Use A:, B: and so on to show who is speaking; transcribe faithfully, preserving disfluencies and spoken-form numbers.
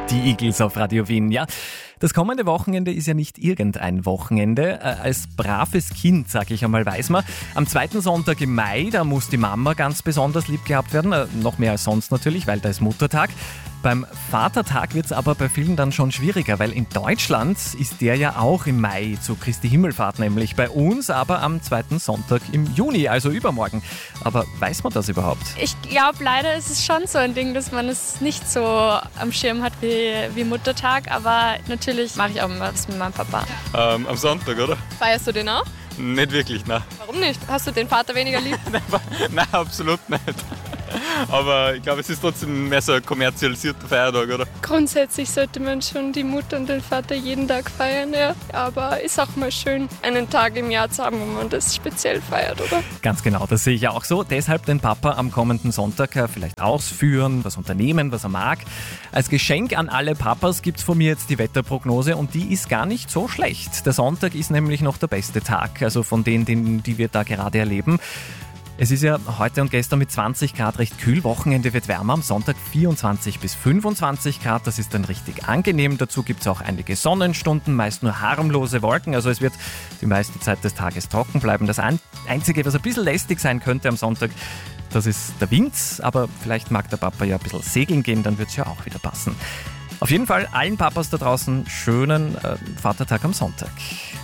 A: Die Eagles auf Radio Wien, ja. Das kommende Wochenende ist ja nicht irgendein Wochenende. Als braves Kind, sag ich einmal, weiß man. Am zweiten Sonntag im Mai, da muss die Mama ganz besonders lieb gehabt werden. Noch mehr als sonst natürlich, weil da ist Muttertag. Beim Vatertag wird es aber bei vielen dann schon schwieriger, weil in Deutschland ist der ja auch im Mai, zu Christi Himmelfahrt nämlich. Bei uns aber am zweiten Sonntag im Juni, also übermorgen. Aber weiß man das überhaupt?
B: Ich glaube, leider ist es schon so ein Ding, dass man es nicht so am Schirm hat wie, wie Muttertag. Aber natürlich mache ich auch mal was mit meinem Papa.
C: Ähm, am Sonntag, oder?
D: Feierst du den auch?
C: Nicht wirklich, nein.
D: Warum nicht? Hast du den Vater weniger lieb?
C: Nein, absolut nicht. Aber ich glaube, es ist trotzdem mehr so ein kommerzialisierter Feiertag, oder?
E: Grundsätzlich sollte man schon die Mutter und den Vater jeden Tag feiern, ja. Aber ist auch mal schön, einen Tag im Jahr zu haben, wo man das speziell feiert, oder?
A: Ganz genau, das sehe ich auch so. Deshalb den Papa am kommenden Sonntag vielleicht ausführen, was unternehmen, was er mag. Als Geschenk an alle Papas gibt es von mir jetzt die Wetterprognose und die ist gar nicht so schlecht. Der Sonntag ist nämlich noch der beste Tag, also von denen, die wir da gerade erleben. Es ist ja heute und gestern mit zwanzig Grad recht kühl. Wochenende wird wärmer, am Sonntag vierundzwanzig bis fünfundzwanzig Grad. Das ist dann richtig angenehm. Dazu gibt es auch einige Sonnenstunden, meist nur harmlose Wolken. Also es wird die meiste Zeit des Tages trocken bleiben. Das Einzige, was ein bisschen lästig sein könnte am Sonntag, das ist der Wind. Aber vielleicht mag der Papa ja ein bisschen segeln gehen, dann wird es ja auch wieder passen. Auf jeden Fall allen Papas da draußen schönen äh, Vatertag am Sonntag.